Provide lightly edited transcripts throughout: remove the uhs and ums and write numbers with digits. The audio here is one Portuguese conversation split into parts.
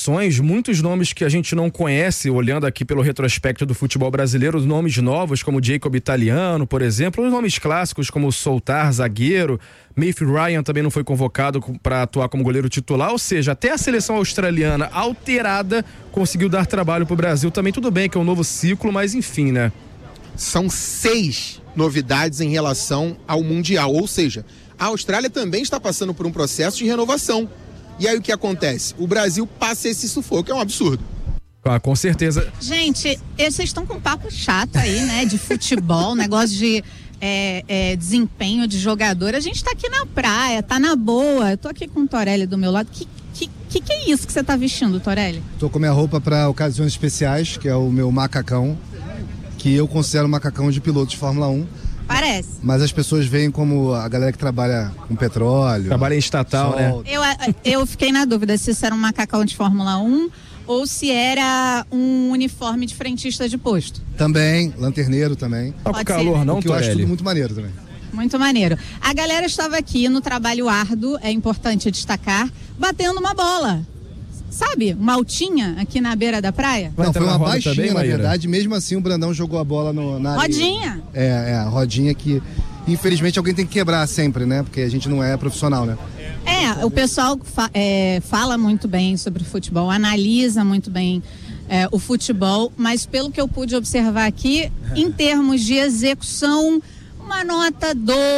contratações, muitos nomes que a gente não conhece, olhando aqui pelo retrospecto do futebol brasileiro, nomes novos como Jacob Italiano, por exemplo, os nomes clássicos como Soltar, zagueiro, Matthew Ryan também não foi convocado para atuar como goleiro titular, ou seja, até a seleção australiana alterada conseguiu dar trabalho pro Brasil também. Tudo bem que é um novo ciclo, mas enfim, né? São 6 novidades em relação ao Mundial, ou seja, a Austrália também está passando por um processo de renovação. E aí o que acontece? O Brasil passa esse sufoco, é um absurdo. Ah, com certeza. Gente, vocês estão com um papo chato aí, né? De futebol, negócio de desempenho de jogador. A gente tá aqui na praia, tá na boa. Eu tô aqui com o Torelli do meu lado. Que é isso que você tá vestindo, Torelli? Tô com minha roupa para ocasiões especiais, que é o meu macacão, que eu considero um macacão de piloto de Fórmula 1. Parece. Mas as pessoas veem como a galera que trabalha com petróleo. Trabalha em estatal, sol, né? Eu fiquei na dúvida se isso era um macacão de Fórmula 1 ou se era um uniforme de frentista de posto. Também, lanterneiro também. Tá com calor, não, que eu acho Torelli? tudo muito maneiro também. Muito maneiro. A galera estava aqui no trabalho árduo, é importante destacar, batendo uma bola. Sabe, uma altinha aqui na beira da praia? Não, foi uma baixinha, também, na Maíra? verdade. Mesmo assim, o Brandão jogou a bola na areia. Rodinha. A rodinha que, infelizmente, alguém tem que quebrar sempre, né? Porque a gente não é profissional, né? O pessoal fala muito bem sobre o futebol, analisa muito bem o futebol, mas pelo que eu pude observar aqui, em termos de execução, uma nota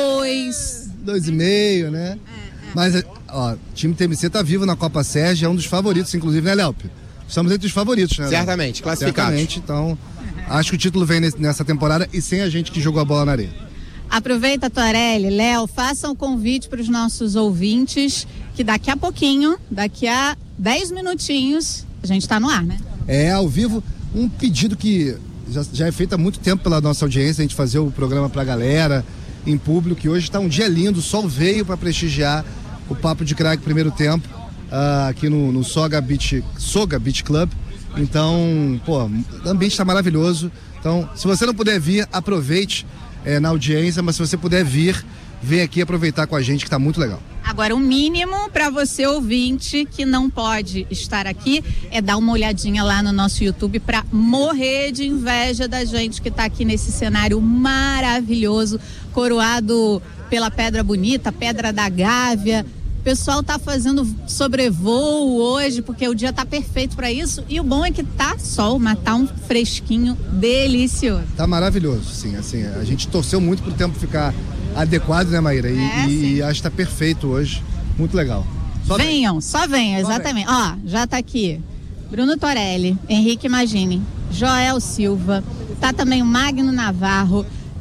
2. 2,5, né? Mas, ó, o time TMC tá vivo na Copa Sérgio, é um dos favoritos, inclusive, né, Léo? Estamos entre os favoritos, né? Certamente, classificados. Certamente, então, acho que o título vem nessa temporada e sem a gente que jogou a bola na areia. Aproveita, Torelli, Léo, façam um convite para os nossos ouvintes, que daqui a pouquinho, daqui a 10 minutinhos, a gente tá no ar, né? Ao vivo, um pedido que já é feito há muito tempo pela nossa audiência, a gente fazer o programa pra galera, em público, que hoje está um dia lindo, o sol veio para prestigiar o Papo de Craque primeiro tempo, aqui no Soga Beach Club. Então, pô, o ambiente está maravilhoso. Então, se você não puder vir, aproveite na audiência, mas se você puder vir, vem aqui aproveitar com a gente, que está muito legal. Agora, o mínimo para você ouvinte que não pode estar aqui é dar uma olhadinha lá no nosso YouTube para morrer de inveja da gente que está aqui nesse cenário maravilhoso, coroado pela Pedra Bonita, Pedra da Gávea. O pessoal tá fazendo sobrevoo hoje, porque o dia tá perfeito para isso. E o bom é que tá sol, mas tá um fresquinho delicioso. Tá maravilhoso, sim. Assim, a gente torceu muito pro tempo ficar adequado, né, Maíra? E acho que tá perfeito hoje. Muito legal. Só venham, exatamente. Ó, já tá aqui Bruno Torelli, Henrique Magini, Joel Silva, tá também o Magno Navarro,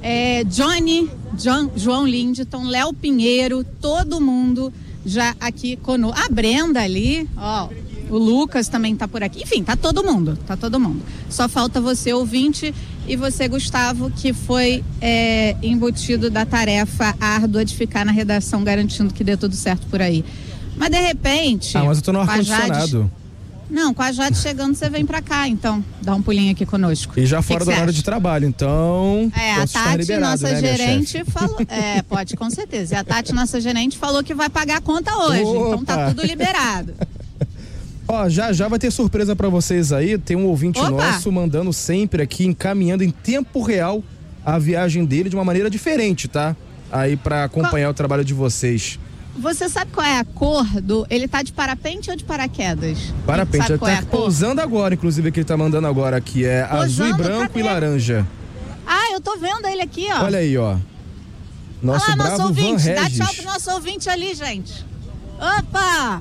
João Lindeton, Léo Pinheiro, todo mundo já aqui conosco. A Brenda ali, ó, o Lucas também tá por aqui. Enfim, tá todo mundo. Só falta você, ouvinte, e você, Gustavo, que foi embutido da tarefa árdua de ficar na redação garantindo que dê tudo certo por aí. Mas de repente... mas eu tô no ar-condicionado. Não, com a Jade chegando, você vem pra cá, então. Dá um pulinho aqui conosco. E já fora do horário de trabalho, então... a Tati, nossa gerente, falou... pode, com certeza. E a Tati, nossa gerente, falou que vai pagar a conta hoje. Opa. Então tá tudo liberado. Ó, já vai ter surpresa pra vocês aí. Tem um ouvinte nosso mandando sempre aqui, encaminhando em tempo real a viagem dele de uma maneira diferente, tá? Aí pra acompanhar o trabalho de vocês. Você sabe qual é a cor do... Ele tá de parapente ou de paraquedas? Parapente, ele tá pousando agora, inclusive, que ele tá mandando agora aqui. É azul e branco e laranja. Eu tô vendo ele aqui, ó. Olha aí, ó. Nosso bravo ouvinte, Van Regis. dá tchau pro nosso ouvinte ali, gente. Opa!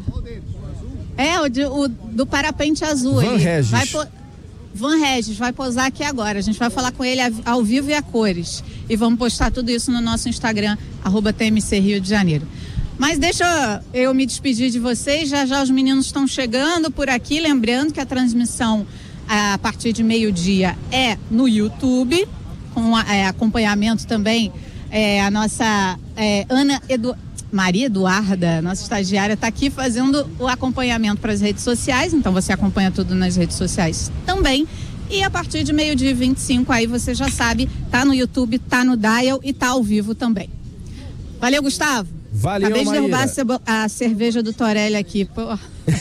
O do parapente azul. Van Regis. Van Regis vai posar aqui agora. A gente vai falar com ele ao vivo e a cores. E vamos postar tudo isso no nosso Instagram, @TMC Rio de Janeiro. Mas deixa eu me despedir de vocês, já os meninos estão chegando por aqui, lembrando que a transmissão a partir de meio-dia é no YouTube, com acompanhamento também, a nossa Maria Eduarda, nossa estagiária, está aqui fazendo o acompanhamento para as redes sociais, então você acompanha tudo nas redes sociais também. E a partir de meio-dia e 25, aí você já sabe, tá no YouTube, tá no Dial e tá ao vivo também. Valeu, Gustavo. Valeu, Acabei de Maíra. derrubar a cerveja do Torelli aqui, pô.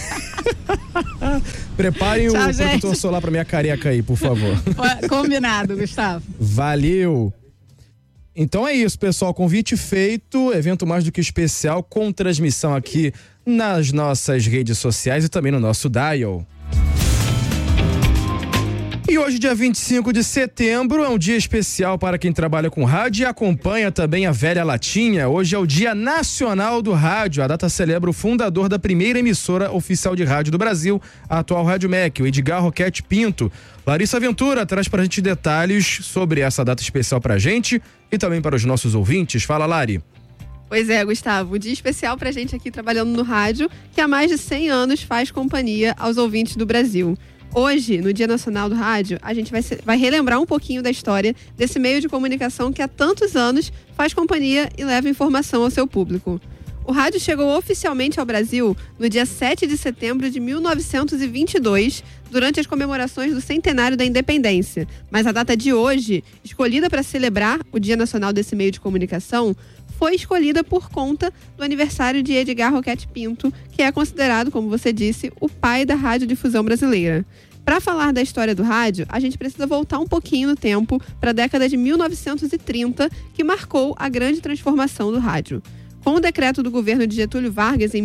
Preparem Tchau, o protetor solar pra minha careca aí, por favor. Combinado, Gustavo. Valeu. Então é isso, pessoal. Convite feito, evento mais do que especial, com transmissão aqui nas nossas redes sociais e também no nosso dial. E hoje, dia 25 de setembro, é um dia especial para quem trabalha com rádio e acompanha também a velha latinha. Hoje é o Dia Nacional do Rádio. A data celebra o fundador da primeira emissora oficial de rádio do Brasil, a atual Rádio MEC, o Edgar Roquete Pinto. Larissa Ventura traz pra gente detalhes sobre essa data especial pra gente e também para os nossos ouvintes. Fala, Lari. Pois é, Gustavo, um dia especial pra gente aqui trabalhando no rádio, que há mais de 100 anos faz companhia aos ouvintes do Brasil. Hoje, no Dia Nacional do Rádio, a gente vai relembrar um pouquinho da história desse meio de comunicação que há tantos anos faz companhia e leva informação ao seu público. O rádio chegou oficialmente ao Brasil no dia 7 de setembro de 1922, durante as comemorações do centenário da independência. Mas a data de hoje, escolhida para celebrar o Dia Nacional desse meio de comunicação, foi escolhida por conta do aniversário de Edgar Roquete Pinto, que é considerado, como você disse, o pai da radiodifusão brasileira. Para falar da história do rádio, a gente precisa voltar um pouquinho no tempo para a década de 1930, que marcou a grande transformação do rádio. Com o decreto do governo de Getúlio Vargas em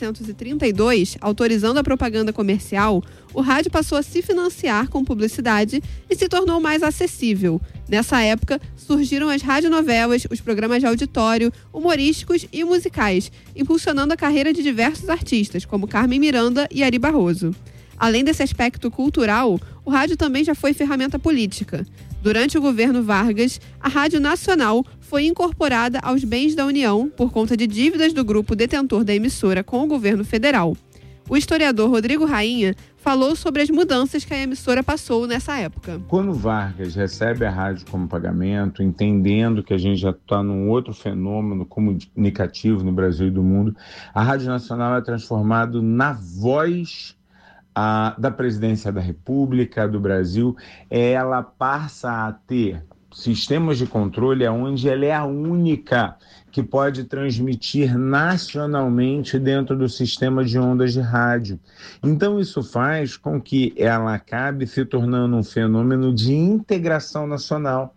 1932, autorizando a propaganda comercial, o rádio passou a se financiar com publicidade e se tornou mais acessível. Nessa época, surgiram as radionovelas, os programas de auditório, humorísticos e musicais, impulsionando a carreira de diversos artistas, como Carmen Miranda e Ari Barroso. Além desse aspecto cultural, o rádio também já foi ferramenta política. Durante o governo Vargas, a Rádio Nacional foi incorporada aos bens da União por conta de dívidas do grupo detentor da emissora com o governo federal. O historiador Rodrigo Rainha falou sobre as mudanças que a emissora passou nessa época. Quando Vargas recebe a rádio como pagamento, entendendo que a gente já está num outro fenômeno comunicativo no Brasil e do mundo, a Rádio Nacional é transformada na voz da Presidência da República do Brasil. Ela passa a ter sistemas de controle onde ela é a única que pode transmitir nacionalmente dentro do sistema de ondas de rádio. Então isso faz com que ela acabe se tornando um fenômeno de integração nacional.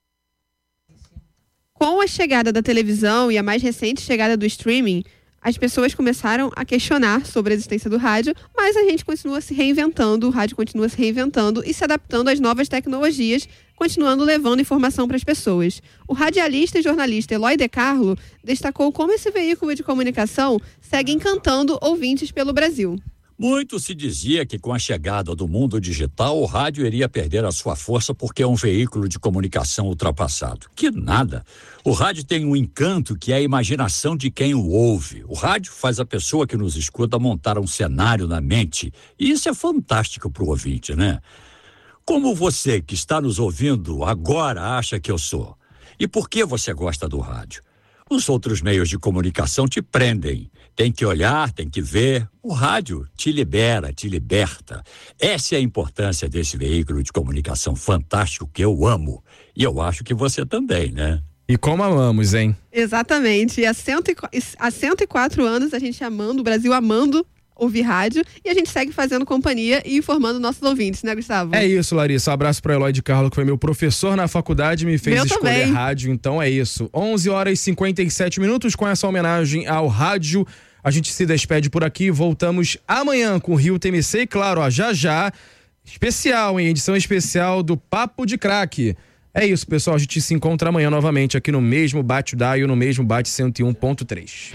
Com a chegada da televisão e a mais recente chegada do streaming, as pessoas começaram a questionar sobre a existência do rádio, mas a gente continua se reinventando, o rádio continua se reinventando e se adaptando às novas tecnologias, continuando levando informação para as pessoas. O radialista e jornalista Eloy De Carlo destacou como esse veículo de comunicação segue encantando ouvintes pelo Brasil. Muito se dizia que com a chegada do mundo digital, o rádio iria perder a sua força porque é um veículo de comunicação ultrapassado. Que nada! O rádio tem um encanto que é a imaginação de quem o ouve. O rádio faz a pessoa que nos escuta montar um cenário na mente. E isso é fantástico para o ouvinte, né? Como você que está nos ouvindo agora acha que eu sou? E por que você gosta do rádio? Os outros meios de comunicação te prendem. Tem que olhar, tem que ver. O rádio te libera, te liberta. Essa é a importância desse veículo de comunicação fantástico que eu amo. E eu acho que você também, né? E como amamos, hein? Exatamente. E há 104 anos a gente amando, o Brasil amando ouvir rádio, e a gente segue fazendo companhia e informando nossos ouvintes, né, Gustavo? É isso, Larissa. Um abraço para Eloy de Carlo, que foi meu professor na faculdade e me fez escolher também. rádio. Então é isso. 11h57. Com essa homenagem ao rádio, a gente se despede por aqui. Voltamos amanhã com o Rio TMC e, claro, ó, já, especial, hein? Edição especial do Papo de Craque. É isso, pessoal. A gente se encontra amanhã novamente aqui no mesmo Bate Dial, no mesmo Bate 101.3.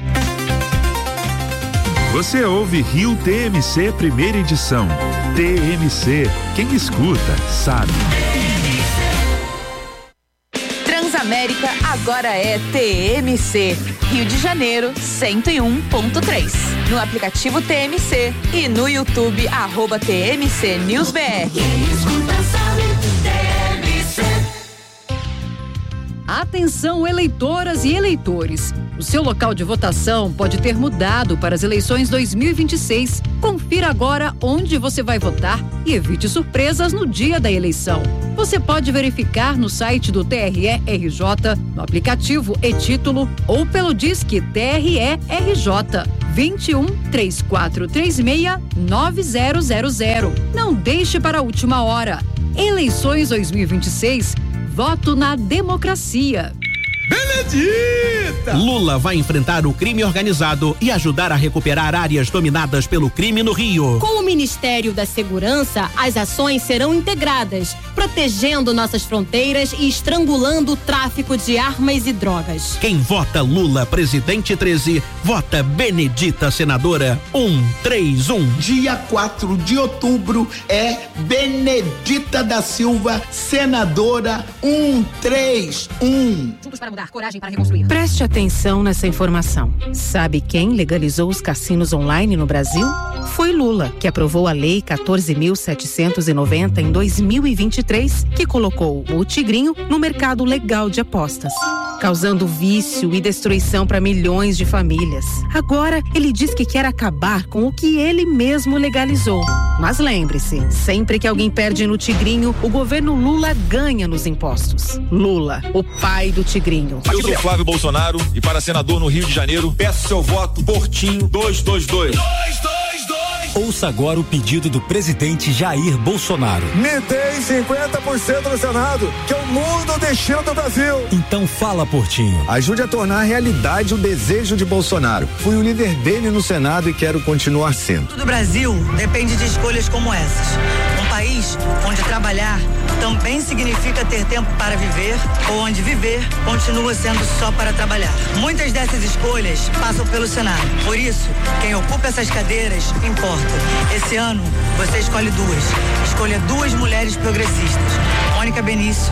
Você ouve Rio TMC primeira edição. TMC, quem escuta sabe. Transamérica agora é TMC. Rio de Janeiro 101.3. No aplicativo TMC e no YouTube @TMC NewsBR. Quem escuta sabe, TMC. Atenção, eleitoras e eleitores. O seu local de votação pode ter mudado para as eleições 2026. Confira agora onde você vai votar e evite surpresas no dia da eleição. Você pode verificar no site do TRE-RJ, no aplicativo e-Título ou pelo Disque TRE-RJ 21 3436 9000. Não deixe para a última hora. Eleições 2026. Voto na democracia. Benedita! Lula vai enfrentar o crime organizado e ajudar a recuperar áreas dominadas pelo crime no Rio. Com o Ministério da Segurança, as ações serão integradas, protegendo nossas fronteiras e estrangulando o tráfico de armas e drogas. Quem vota Lula presidente 13, vota Benedita senadora 131. Dia 4 de outubro é Benedita da Silva senadora 131. Juntos para mudar, coragem para reconstruir. Preste atenção nessa informação. Sabe quem legalizou os cassinos online no Brasil? Foi Lula, que aprovou a Lei 14.790 em 2023, que colocou o Tigrinho no mercado legal de apostas, causando vício e destruição para milhões de famílias. Agora, ele diz que quer acabar com o que ele mesmo legalizou. Mas lembre-se, sempre que alguém perde no Tigrinho, o governo Lula ganha nos impostos. Lula, o pai do Tigrinho. Eu sou Flávio Bolsonaro e para senador no Rio de Janeiro, peço seu voto Portinho 222. Ouça agora o pedido do presidente Jair Bolsonaro. Me dê 50% no Senado, que eu mudo o destino do Brasil. Então fala, Portinho. Ajude a tornar realidade o desejo de Bolsonaro. Fui o líder dele no Senado e quero continuar sendo. Tudo do Brasil depende de escolhas como essas. Um país onde trabalhar também significa ter tempo para viver, ou onde viver continua sendo só para trabalhar. Muitas dessas escolhas passam pelo Senado. Por isso, quem ocupa essas cadeiras importa. Esse ano, você escolhe duas. Escolha duas mulheres progressistas, Mônica Benício